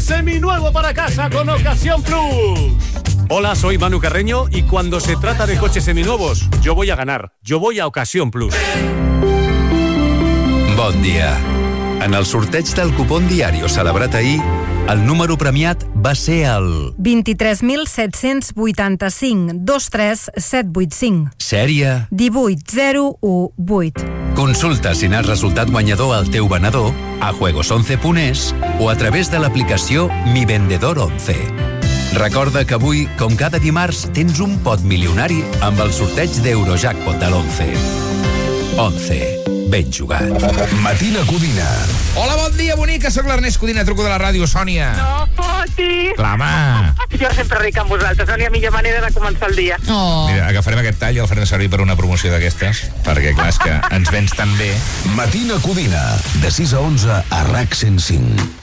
seminuevo para casa con Ocasión Plus. Hola, soy Manu Carreño y cuando se trata de coches seminuevos, yo voy a ganar. Yo voy a Ocasión Plus. Bon dia. En el sorteig del cupón Diario celebrat ahir, el número premiat va ser el 23.785 23785. Sèrie 18018. Consulta si n'has resultat guanyador al teu venedor a juegos11.es o a través de l'aplicació Mi Vendedor 11. Recorda que avui, com cada dimarts, tens un pot milionari amb el sorteig d'Eurojackpot de l'11. 11. Ben jugat. Matina Codina. Hola, bon dia, bonica. Soc l'Ernest Codina, truco de la ràdio, Sònia. No fotis. Clar, home. Jo sempre ric amb vosaltres, la millor manera de començar el dia. Oh. Mira, agafarem aquest tall i el farem servir per una promoció d'aquestes, perquè, clar, és que ens vens tan bé. Matina Codina, de 6 a 11 a RAC 105.